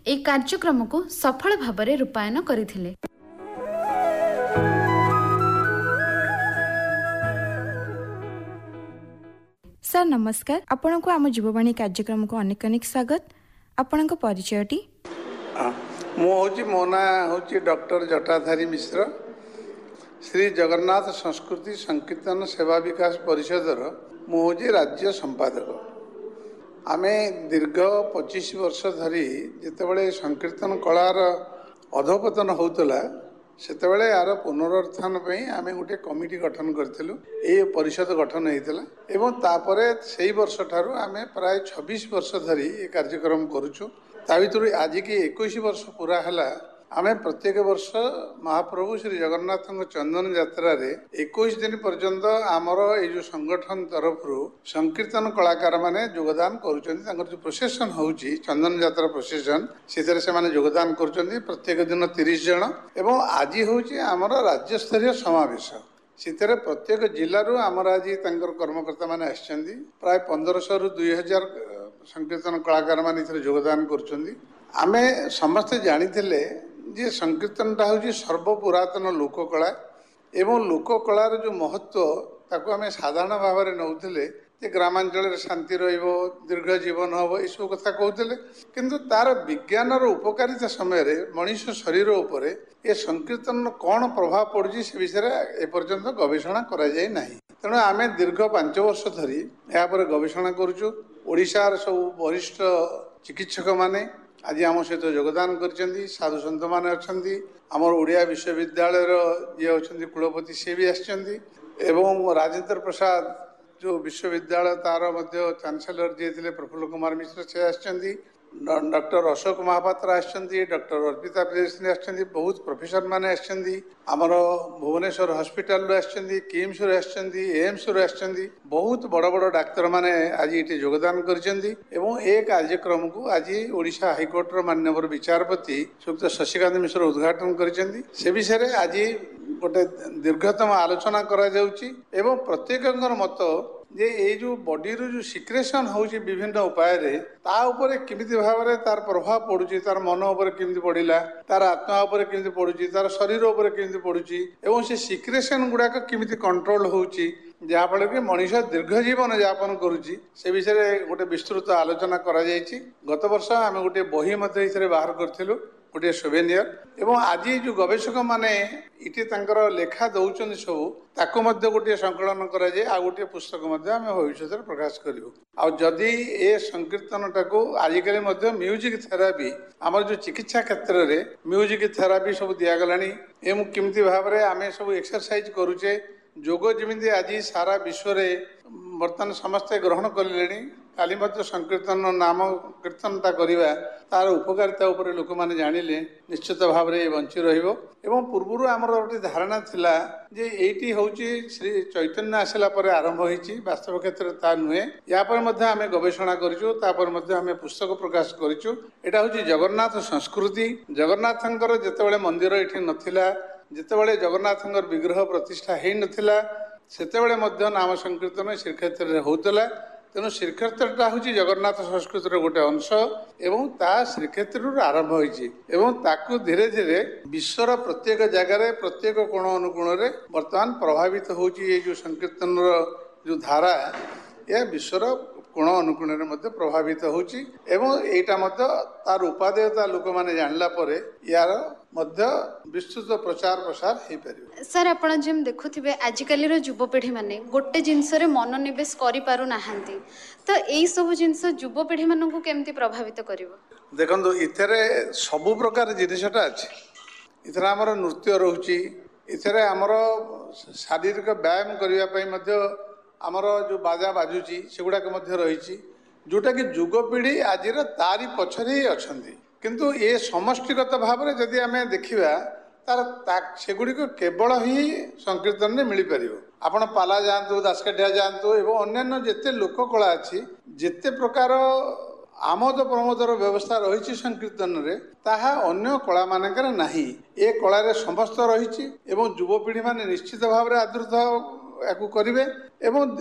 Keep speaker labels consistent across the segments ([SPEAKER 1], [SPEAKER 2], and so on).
[SPEAKER 1] ए कार्यक्रम को सफल भाव रूपायन करथिले।
[SPEAKER 2] सर नमस्कार, आपण को आम जीववाणी कार्यक्रम को अनेक अनेक स्वागत। आपण परिचयटी?
[SPEAKER 3] मो ना हूँ डॉक्टर जटाधारी मिश्र, श्री जगन्नाथ संस्कृति संकीर्तन सेवा विकास परिषदर मुझे राज्य संपादक। आमे दीर्घ 25 वर्ष धरी जितेबाला संकीर्तन कलार अधोपतन होता सेतेबाला यार पुनरुत्थान आमे गोटे कमिटी गठन करूँ। ये परिषद गठन होता एवं तापर से वर्ष ठारू आमे प्राय 26 वर्ष धरी ये कार्यक्रम करुचु। ता भीतर आज की 21 वर्ष पूरा है आमे प्रत्येक वर्ष महाप्रभु श्री जगन्नाथ चंदन यात्रा रे 21 दिन पर्यंत आमर ये संगठन तरफ संकीर्तन कलाकार माने योगदान करुचंदी। जो प्रोसेसन होउची चंदन यात्रा प्रोसेसन से माने योगदान करुचंदी प्रत्येक दिन 30 जन। एवं आज होउची आमर राज्य स्तरीय समावेश सितरे प्रत्येक जिल्लारू आमर आज कर्मकर्ता माने आछंदी। प्राय 1500 रु 2000 संकीर्तन कलाकार माने योगदान करुचंदी। आमे समस्त जानिथिले जे संकीर्तनटा हूँ सर्वपुरातन लोककला एवं लोककलार जो महत्व ताको आमे साधारण भाव में नौले जे ग्रामांचल शांति रहिबो दीर्घ जीवन हम ये सब कथा कहते किंतु तार विज्ञानर उपकारिता समय मनीष शरीर उपर ये संकीर्तन कौन प्रभाव पड़ुछि से विषय एपर्यंत गवेषणा करा जाय नाही। तेणु आमे दीर्घ 5 वर्ष धरी या पर गवेषणा करुचु। ओडिशार सब वरिष्ठ चिकित्सक माने आज आम सहित योगदान करछंदी। साधु सन्त माने अछंदी। आमर ओडिया विश्वविद्यालय ये अच्छा कुलपति से भी आछंदी एवं राजेंद्र प्रसाद जो विश्वविद्यालय तार मध्य चांसेलर जी थे प्रफुल्ल कुमार मिश्र से आछंदी। डॉक्टर अशोक महापात्र आछंदी। डॉक्टर अर्पिता प्रियदर्शनी आछंदी। बहुत प्रोफेसर माने आछंदी। आमर भुवनेश्वर हॉस्पिटल रो आछंदी, किम्स रो आछंदी, एम्स रो आछंदी। बहुत बड़ बड़ डाक्तर माने आज ये योगदान करछंदी एवं एक कार्यक्रम को आज ओडिशा हाईकोर्ट रो माननीय विचारपति श्रीयुक्त शशिकांत मिश्र उद्घाटन करछंदी। से विषय आज गोटे दीर्घतम आलोचना करा जाउची एवं प्रत्येकंकर मत जे ये जो बॉडी रो जो सिक्रेशन होउची विभिन्न उपाय रे ता ऊपर किमिति भाव रे तार प्रभाव पड़ुची, तार मन ऊपर किमिति पड़िला, तार आत्मा ऊपर किमिति पड़ुची, तार शरीर ऊपर किमिति पड़ुची एवं से सिक्रेशन गुड़ाक किमिति कंट्रोल होउची जहाँ फल कि मनीष दीर्घ जीवन यापन करुच्ची से विषय गोटे विस्तृत आलोचना करा जायछि। गत वर्ष आम गोटे बही मध्य बाहर करथिलु गोटे सोवेनियर एवं आज जो गवेषक माने इटी तांकर लेखा दौरान सब ताको मध्य गोटे संकलन करा जाए आ गोटे पुस्तक मध्य आम भविष्य में प्रकाश करूँ। आदि ए संकीर्तनटा को आजिकल म्यूजिक थेरापी आमर जो चिकित्सा क्षेत्र में म्यूजिक थेरापी सब दिगलानी एवं किमती भाव में आम सब एक्सरसाइज करुचे। जोग जमी आज सारा विश्व में बर्तमान समस्ते ग्रहण कले काली संकीर्तन नाम कीर्तनटा करवा तार उपकारिता उपर लोक मैंने जानिले निश्चित भाव में बंची रहिबो। एवं पूर्वर आमर गोटे धारणा थिला जे एटी होउची श्री चैतन्य आसला पर आरंभ होईची वास्तव क्षेत्र ता नुहे। या पर मध्य आमे गवेषणा करिचु, तापर मध्य आमे पुस्तक प्रकाश करिचु। एटा होउची जगन्नाथ संस्कृति। जगन्नाथंकर जेतेबेले मंदिर एठी नथिला, जेतेबेले जगन्नाथंकर विग्रह प्रतिष्ठा हेई नथिला सेतेबेले मध्य नाम संकीर्तन श्रीक्षेत्र रे होतला। तेणु श्रीक्षेत्रटा हूँ जगन्नाथ संस्कृतिर गोटे अंश एवं ता श्रीक्षेत्र आरंभ होईची एवं ताकू धीरे धीरे विश्वर प्रत्येक जगार प्रत्येक कोण अनुकोण रे वर्तमान प्रभावित होची। ये जो संकीर्तन जो धारा यह विश्वर कोण अनुकोण रे मध्य प्रभावित होची एवं एटा मध्य तार उपादेयता लोक माने जानला परे यार मध्य विस्तृत प्रचार प्रसार हो पार।
[SPEAKER 1] सर आपण जेम देखुथिबे आजिकाली युवपीढ़ी माने गोटे जिनस रे मनोनिवेश करि पारु नाहंती, तो एई सब जिनस युवपीढ़ी मानन को केमती प्रभावित करिवो?
[SPEAKER 3] देखंतु इथरे सबु प्रकार जिनिसटा अछि। इथरे हमर नृत्य रहउची, इथरे हमर शारीरिक व्यायाम करिवा पई मध्य आमर जो बाजा बाजुची सेगुड़ाक मध्य रही जोटा कि युवपीढ़ी आज तारी पछरे ही अछंती। किंतु ये समष्टिगत भाव में जदि आम देखा तार सेगुड़ी केवल ही संकीर्तन में मिल पार। आपण पाला जातु, दासकाठिया जातु एवं अन्य जिते लोककला अच्छी जिते प्रकार आमोद प्रमोदर व्यवस्था रही संकीर्तन रे ताहा अन्य कला मानकर नाही। ए कला रे समस्त रही एवं युवपीढ़ी माने निश्चित भाव में आदृत याकू करेंगे एवं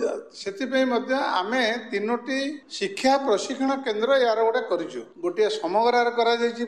[SPEAKER 3] से आमे 3टी शिक्षा प्रशिक्षण केन्द्र यार गोटे करूँ। गोटे समग्र